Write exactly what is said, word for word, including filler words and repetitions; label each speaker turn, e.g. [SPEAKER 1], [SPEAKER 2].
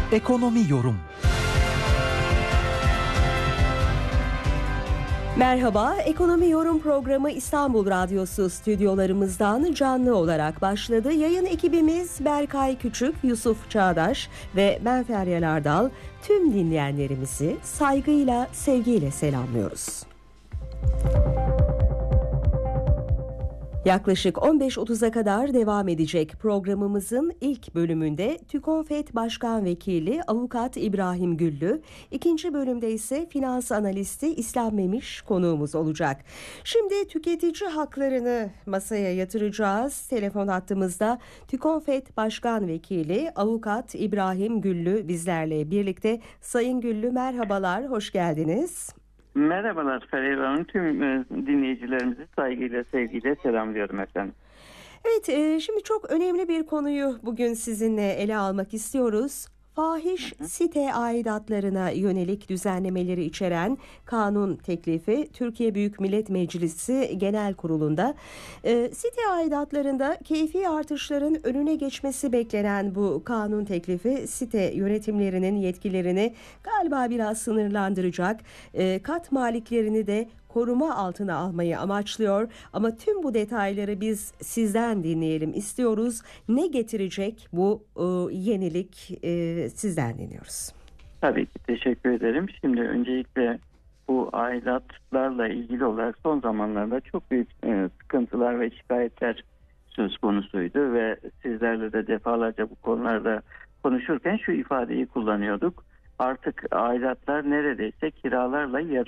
[SPEAKER 1] Ekonomi Yorum.
[SPEAKER 2] Merhaba, Ekonomi Yorum programı İstanbul Radyosu stüdyolarımızdan canlı olarak başladı. Yayın ekibimiz Berkay Küçük, Yusuf Çağdaş ve ben Feryal Ardal. Tüm dinleyenlerimizi saygıyla, sevgiyle selamlıyoruz. Yaklaşık on beş otuza kadar devam edecek programımızın ilk bölümünde TÜKONFET Başkan Vekili Avukat İbrahim Güllü, ikinci bölümde ise finans analisti İslam Memiş konuğumuz olacak. Şimdi tüketici haklarını masaya yatıracağız. Telefon hattımızda TÜKONFET Başkan Vekili Avukat İbrahim Güllü bizlerle birlikte. Sayın Güllü, merhabalar, hoş geldiniz.
[SPEAKER 3] Merhabalar Feryal Hanım. Tüm e, dinleyicilerimizi saygıyla, sevgiyle selamlıyorum efendim.
[SPEAKER 2] Evet, e, şimdi çok önemli bir konuyu bugün sizinle ele almak istiyoruz. Fahiş site aidatlarına yönelik düzenlemeleri içeren kanun teklifi Türkiye Büyük Millet Meclisi Genel Kurulu'nda. E, site aidatlarında keyfi artışların önüne geçmesi beklenen bu kanun teklifi site yönetimlerinin yetkilerini galiba biraz sınırlandıracak. E, kat maliklerini de koruma altına almayı amaçlıyor ama tüm bu detayları biz sizden dinleyelim istiyoruz. Ne getirecek bu e, yenilik, e, sizden dinliyoruz.
[SPEAKER 3] Tabii ki, teşekkür ederim. Şimdi öncelikle bu aidatlarla ilgili olarak son zamanlarda çok büyük e, sıkıntılar ve şikayetler söz konusuydu ve sizlerle de defalarca bu konularda konuşurken şu ifadeyi kullanıyorduk. Artık aidatlar neredeyse kiralarla yarı